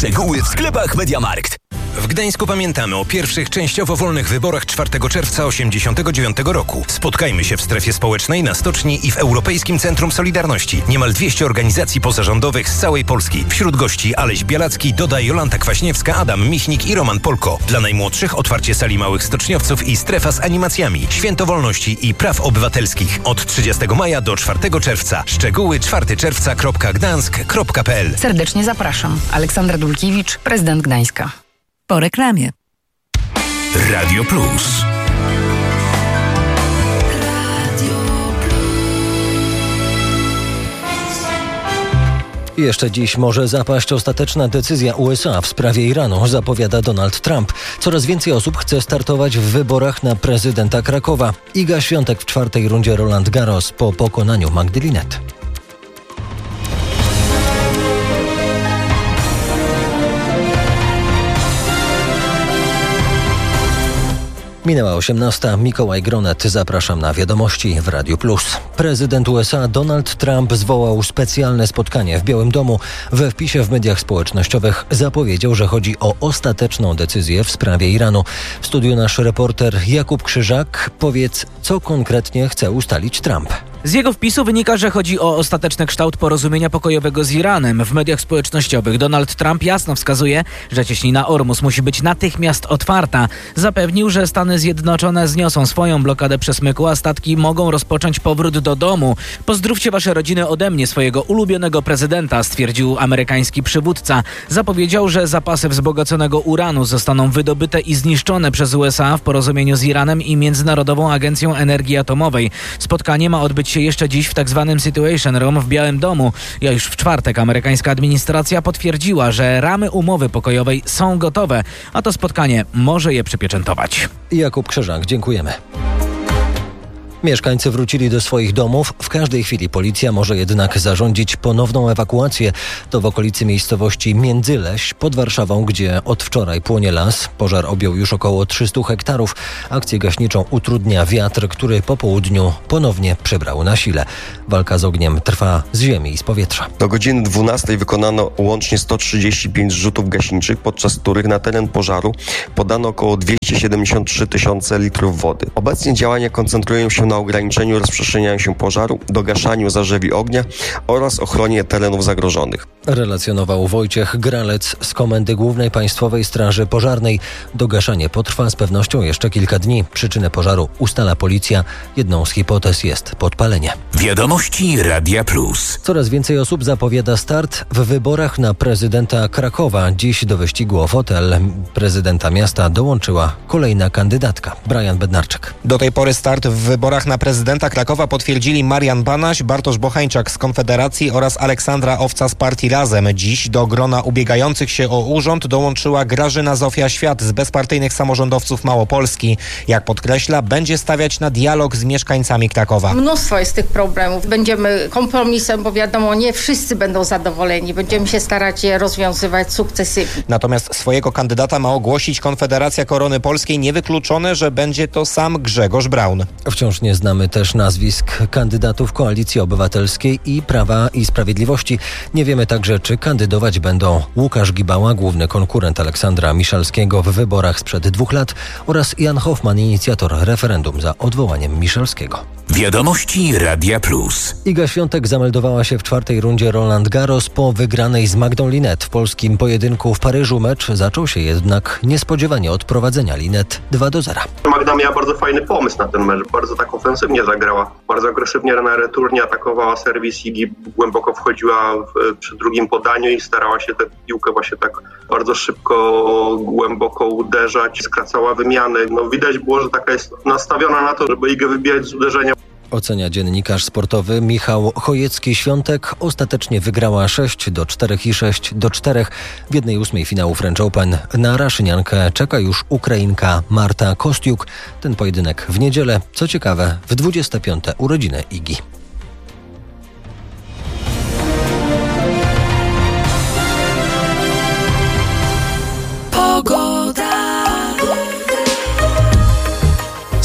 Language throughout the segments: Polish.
Szczegóły w sklepach MediaMarkt. W Gdańsku pamiętamy o pierwszych częściowo wolnych wyborach 4 czerwca 1989 roku. Spotkajmy się w strefie społecznej, na stoczni i w Europejskim Centrum Solidarności. Niemal 200 organizacji pozarządowych z całej Polski. Wśród gości Aleś Bialacki, Doda Jolanta Kwaśniewska, Adam Michnik i Roman Polko. Dla najmłodszych otwarcie sali małych stoczniowców i strefa z animacjami. Święto wolności i praw obywatelskich. Od 30 maja do 4 czerwca. Szczegóły 4czerwca.gdansk.pl. Serdecznie zapraszam. Aleksandra Dulkiewicz, prezydent Gdańska. Po reklamie. Radio Plus. I jeszcze dziś może zapaść ostateczna decyzja USA w sprawie Iranu, zapowiada Donald Trump. Coraz więcej osób chce startować w wyborach na prezydenta Krakowa. Iga Świątek w 4. rundzie Roland Garros po pokonaniu Magdy Linette. Minęła 18. Mikołaj Gronet. Zapraszam na wiadomości w Radiu Plus. Prezydent USA Donald Trump zwołał specjalne spotkanie w Białym Domu. We wpisie w mediach społecznościowych zapowiedział, że chodzi o ostateczną decyzję w sprawie Iranu. W studiu nasz reporter Jakub Krzyżak. Powiedz, co konkretnie chce ustalić Trump? Z jego wpisu wynika, że chodzi o ostateczny kształt porozumienia pokojowego z Iranem. W mediach społecznościowych Donald Trump jasno wskazuje, że cieśnina Ormus musi być natychmiast otwarta. Zapewnił, że Stany Zjednoczone zniosą swoją blokadę przesmyku, a statki mogą rozpocząć powrót do domu. Pozdrówcie wasze rodziny ode mnie, swojego ulubionego prezydenta, stwierdził amerykański przywódca. Zapowiedział, że zapasy wzbogaconego uranu zostaną wydobyte i zniszczone przez USA w porozumieniu z Iranem i Międzynarodową Agencją Energii Atomowej. Spotkanie ma odbyć się jeszcze dziś w tzw. Situation Room w Białym Domu. Już w czwartek amerykańska administracja potwierdziła, że ramy umowy pokojowej są gotowe, a to spotkanie może je przypieczętować. Jakub Krzyżak, dziękujemy. Mieszkańcy wrócili do swoich domów. W każdej chwili policja może jednak zarządzić ponowną ewakuację. To w okolicy miejscowości Międzyleś pod Warszawą, gdzie od wczoraj płonie las. Pożar objął już około 300 hektarów. Akcję gaśniczą utrudnia wiatr, który po południu ponownie przybrał na sile. Walka z ogniem trwa z ziemi i z powietrza. Do godziny 12 wykonano łącznie 135 zrzutów gaśniczych, podczas których na teren pożaru podano około 273 tysiące litrów wody. Obecnie działania koncentrują się na ograniczeniu rozprzestrzeniania się pożaru, dogaszaniu zarzewi ognia oraz ochronie terenów zagrożonych. Relacjonował Wojciech Gralec z Komendy Głównej Państwowej Straży Pożarnej. Dogaszanie potrwa z pewnością jeszcze kilka dni. Przyczynę pożaru ustala policja. Jedną z hipotez jest podpalenie. Wiadomości Radia Plus. Coraz więcej osób zapowiada start w wyborach na prezydenta Krakowa. Dziś do wyścigu o fotel prezydenta miasta dołączyła kolejna kandydatka. Brian Bednarczyk. Do tej pory start w wyborach na prezydenta Krakowa potwierdzili Marian Banaś, Bartosz Bochańczak z Konfederacji oraz Aleksandra Owca z Partii Razem. Dziś do grona ubiegających się o urząd dołączyła Grażyna Zofia Świat z bezpartyjnych samorządowców Małopolski. Jak podkreśla, będzie stawiać na dialog z mieszkańcami Krakowa. Mnóstwo jest tych problemów. Będziemy kompromisem, bo wiadomo, nie wszyscy będą zadowoleni. Będziemy się starać je rozwiązywać sukcesywnie. Natomiast swojego kandydata ma ogłosić Konfederacja Korony Polskiej. Niewykluczone, że będzie to sam Grzegorz Braun. Wciąż nie znamy też nazwisk kandydatów Koalicji Obywatelskiej i Prawa i Sprawiedliwości. Nie wiemy także, czy kandydować będą Łukasz Gibała, główny konkurent Aleksandra Miszalskiego w wyborach sprzed 2 lat, oraz Jan Hoffman, inicjator referendum za odwołaniem Miszalskiego. Wiadomości Radia Plus. Iga Świątek zameldowała się w 4. rundzie Roland Garros po wygranej z Magdą Linette w polskim pojedynku w Paryżu. Mecz zaczął się jednak niespodziewanie od prowadzenia Linette 2-0. Magda miała bardzo fajny pomysł na ten mecz, bardzo tak ofensywnie zagrała. Bardzo agresywnie na returnie atakowała serwis Igi, głęboko wchodziła przy drugim podaniu i starała się tę piłkę właśnie tak bardzo szybko, głęboko uderzać, skracała wymiany. Widać było, że taka jest nastawiona na to, żeby Igę wybijać z uderzenia. Ocenia dziennikarz sportowy Michał Chojecki-Świątek. Ostatecznie wygrała 6-4 i 6-4. W 1/8 finału French Open na Raszyniankę czeka już Ukrainka Marta Kostiuk. Ten pojedynek w niedzielę, co ciekawe, w 25. urodziny Igi.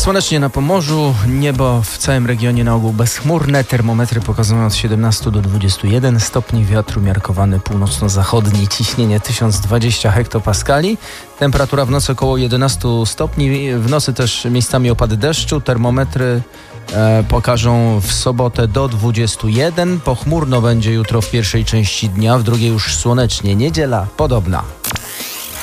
Słonecznie na Pomorzu, niebo w całym regionie na ogół bezchmurne, termometry pokazują od 17 do 21 stopni, wiatru miarkowany północno-zachodni, ciśnienie 1020 hektopaskali, temperatura w nocy około 11 stopni, w nocy też miejscami opady deszczu, termometry pokażą w sobotę do 21, pochmurno będzie jutro w pierwszej części dnia, w drugiej już słonecznie, niedziela podobna.